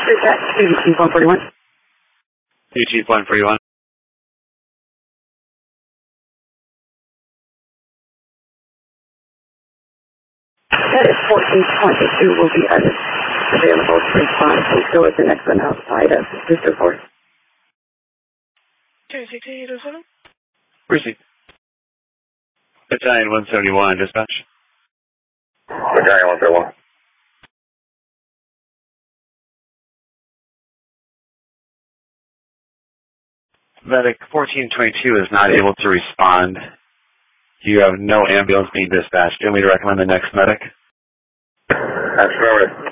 Dispatch, Chief 141. Chief 141. That is 1422 will be available to respond. Please go with the next one outside of Booster Force. 26807. Receive. Battalion 171, dispatch. Battalion 171. Medic 1422 is not able to respond. You have no ambulance being dispatched. Do you want me to recommend the next medic? Affirmative.